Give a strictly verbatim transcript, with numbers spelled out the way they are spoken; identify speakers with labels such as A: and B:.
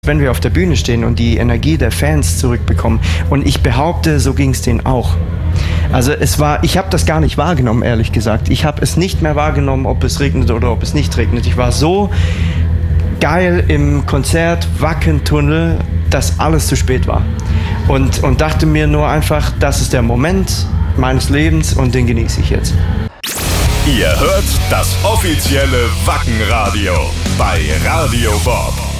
A: Wenn wir auf der Bühne stehen und die Energie der Fans zurückbekommen, und ich behaupte, so ging es denen auch. Also es war, ich habe das gar nicht wahrgenommen, ehrlich gesagt. Ich habe es nicht mehr wahrgenommen, ob es regnet oder ob es nicht regnet. Ich war so geil im Konzert Wackentunnel, dass alles zu spät war. Und, und dachte mir nur einfach, das ist der Moment meines Lebens und den genieße ich jetzt.
B: Ihr hört das offizielle Wackenradio bei Radio Bob.